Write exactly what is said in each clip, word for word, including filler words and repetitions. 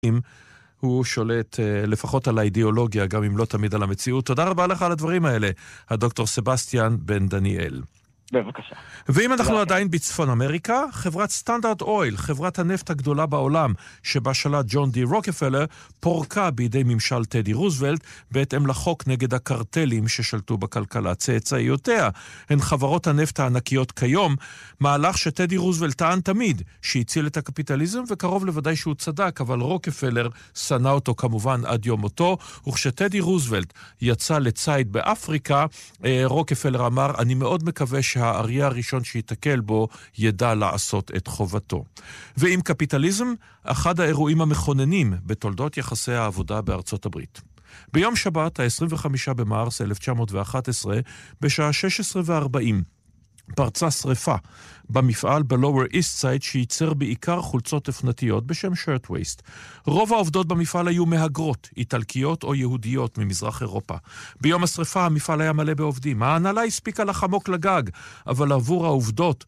הוא שולט לפחות על האידיאולוגיה, גם אם לא תמיד על המציאות. תודה רבה לך על הדברים האלה, הדוקטור סבסטיאן בן דניאל. בבקשה. ואם אנחנו עדיין בצפון אמריקה, חברת סטנדרט אויל, חברת הנפט הגדולה בעולם, שבה שלט ג'ון די רוקפלר, פורקה בידי ממשל טדי רוזוולט, בהתאם לחוק נגד הקרטלים ששלטו בכלכלה. צאצאיותיה הן חברות הנפט הענקיות כיום, מהלך שטדי רוזוולט טען תמיד שהציל את הקפיטליזם, וקרוב לוודאי שהוא צדק, אבל רוקפלר שנא אותו כמובן עד יום מותו, וכשטדי רוזוולט יצא לציד באפריקה, רוקפלר אמר, אני מאוד מקווה שה האריה הראשון שיתקל בו ידע לעשות את חובתו. ועם קפיטליזם, אחד האירועים המכוננים בתולדות יחסי העבודה בארצות הברית. ביום שבת, ה-עשרים וחמישה במרס אלף תשע מאות ואחת עשרה, בשעה שש עשרה וארבעים, פרצה שריפה במפעל בלואוור איסט סייד שייצר בעיקר חולצות אופנתיות בשם שירטווייסט. רוב העובדות במפעל היו מהגרות, איטלקיות או יהודיות ממזרח אירופה. ביום השריפה המפעל היה מלא בעובדים. ההנהלה הספיקה לחמוק לגג, אבל עבור העובדות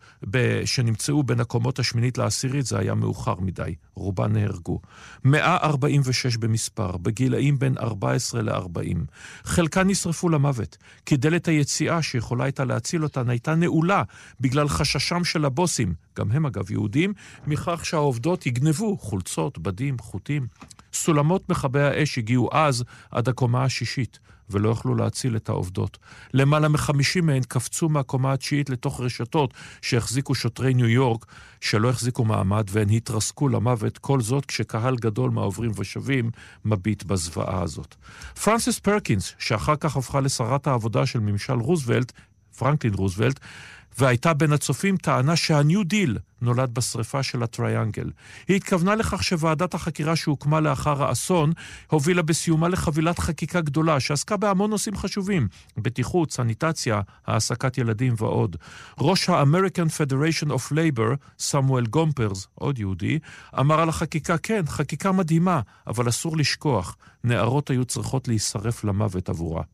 שנמצאו בין הקומות השמינית לעשירית זה היה מאוחר מדי. רובן נהרגו. מאה ארבעים ושש במספר, בגילאים בין ארבע עשרה ל-ארבעים. חלקן נשרפו למוות, כי דלת היציאה שיכולה הייתה להציל אותן הייתה נעולה בגלל חששם של הבוסים, גם הם אגב יהודים, מכך שהעובדות יגנבו חולצות, בדים, חוטים. סולמות מכבי האש הגיעו אז עד הקומה השישית, ולא יכלו להציל את העובדות. למעלה מחמישים מהן קפצו מהקומה התשיעית לתוך רשתות שהחזיקו שוטרי ניו יורק, שלא החזיקו מעמד, והן התרסקו למוות, כל זאת כשקהל גדול מהעוברים ושבים מביט בזוועה הזאת. פרנסיס פרקינס, שאחר כך הפכה לשרת העבודה של ממשל רוזוולט, פרנקלין רוזוולט, והייתה בין הצופים, טענה שהניו דיל נולד בשריפה של הטריאנגל. היא התכוונה לכך שוועדת החקירה שהוקמה לאחר האסון הובילה בסיומה לחבילת חקיקה גדולה שעסקה בהמון נושאים חשובים, בטיחות, סניטציה, העסקת ילדים ועוד. ראש ה-American Federation of Labor, סמואל גומפרס, עוד יהודי, אמר על החקיקה, כן, חקיקה מדהימה, אבל אסור לשכוח, נערות היו צריכות להישרף למוות עבורה.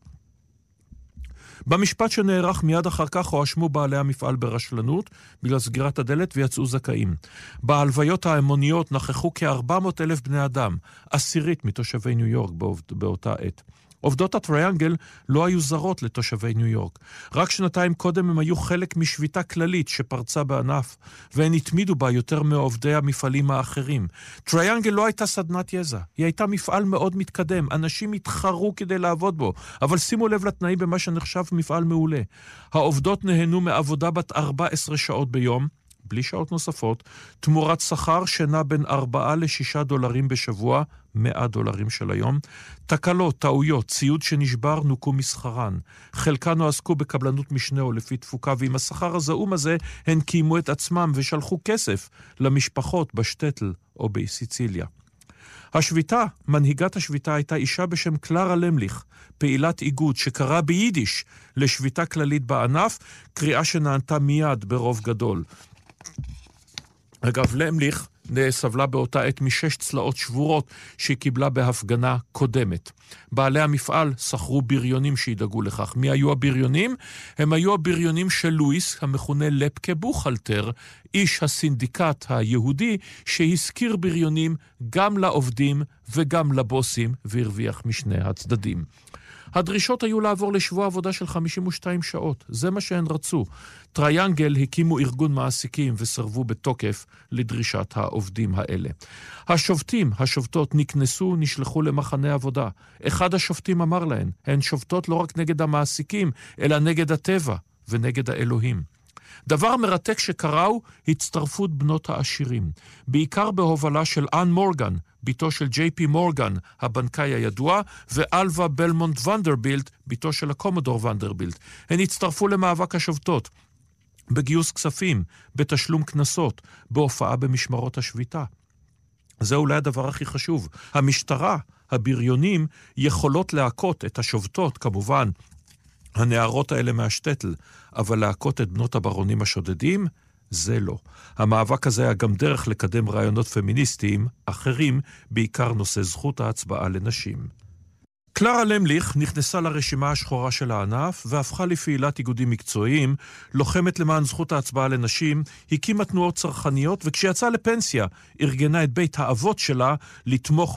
במשפט שנערך מיד אחר כך הואשמו בעלי המפעל ברשלנות בגלל סגירת הדלת ויצאו זכאים. בהלוויות ההמוניות נכחו כ-ארבע מאות אלף בני אדם, עשירית מתושבי ניו יורק באותה עת. עובדות הטריאנגל לא היו זרות לתושבי ניו יורק. רק שנתיים קודם הם היו חלק משביתה כללית שפרצה בענף, והן התמידו בה יותר מעובדי המפעלים האחרים. טריאנגל לא הייתה סדנת יזע, היא הייתה מפעל מאוד מתקדם, אנשים התחרו כדי לעבוד בו, אבל שימו לב לתנאים במה שנחשב מפעל מעולה. העובדות נהנו מעבודה בת ארבע עשרה שעות ביום, בלי שעות נוספות, תמורת שכר שנע בין ארבעה לשישה דולרים בשבוע, מאה דולרים של היום. תקלות, טעויות, ציוד שנשבר נוקו מסחרן. חלקן עסקו בקבלנות משנה או לפי תפוקה, ועם השכר הזעום הזה הן קיימו את עצמם ושלחו כסף למשפחות בשטטל או בסיציליה. השביתה, מנהיגת השביתה הייתה אישה בשם קלרה למליך, פעילת איגוד שקראה ביידיש לשביתה כללית בענף, קריאה שנענתה מיד ברוב גדול. אגב, למליך סבלה באותה עת משש צלעות שבורות שהיא קיבלה בהפגנה קודמת. בעלי המפעל שכרו בריונים שידאגו לכך. מי היו הבריונים? הם היו הבריונים של לואיס, המכונה לפקה בוכלטר, איש הסינדיקט היהודי שהזכיר בריונים גם לעובדים וגם לבוסים והרוויח משני הצדדים. הדרישות היו לעבור לשבוע עבודה של חמישים ושתיים שעות. זה מה שהן רצו. טריאנגל הקימו ארגון מעסיקים וסרבו בתוקף לדרישת העובדים האלה. השופטים, השופטות נקנסו, נשלחו למחנה עבודה. אחד השופטים אמר להן, הן שופטות לא רק נגד המעסיקים, אלא נגד הטבע ונגד האלוהים. דבר מרתק שקראו הצטרפות בנות העשירים, בעיקר בהובלה של אן מורגן, ביתו של ג'יי פי מורגן, הבנקאי הידוע, ואלווה בלמונט ונדרבילט, ביתו של הקומודור ונדרבילט. הן הצטרפו למאבק השובתות, בגיוס כספים, בתשלום כנסות, בהופעה במשמרות השביתה. זה אולי הדבר הכי חשוב. המשטרה, הבריונים, יכולות להכות את השובתות, כמובן, הנערות האלה מהשטטל, אבל להכות את בנות הברונים השודדים, זה לא. המאבק הזה היה גם דרך לקדם רעיונות פמיניסטיים אחרים, בעיקר נושא זכות ההצבעה לנשים. קלרה למליך נכנסה לרשימה השחורה של הענף והפכה לפעילת איגודים מקצועיים, לוחמת למען זכות ההצבעה לנשים, הקימה תנועות צרכניות, וכשיצאה לפנסיה ארגנה את בית האבות שלה לתמוך